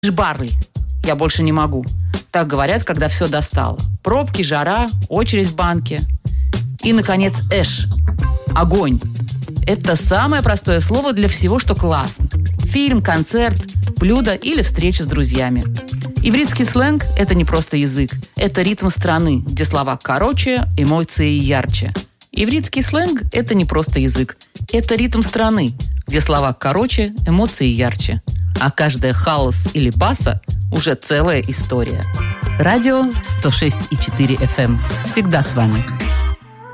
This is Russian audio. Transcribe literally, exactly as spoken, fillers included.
Барли. Я больше не могу. Так говорят, когда все достало. Пробки, жара, очередь в банке. И, наконец, эш. Огонь. Это самое простое слово для всего, что классно. Фильм, концерт, блюдо или встреча с друзьями. Ивритский сленг – это не просто язык. Это ритм страны, где слова короче, эмоции ярче. Ивритский сленг – это не просто язык. Это ритм страны, где слова короче, эмоции ярче. А каждая халас или баса – уже целая история. Радио сто шесть и четыре эф эм. Всегда с вами.